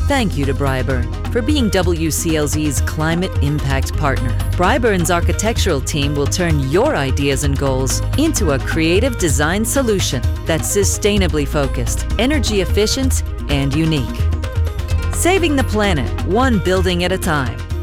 Thank you to Bryburn for being WCLZ's climate impact partner. Bryburn's architectural team will turn your ideas and goals into a creative design solution that's sustainably focused, energy efficient, and unique. Saving the planet, one building at a time.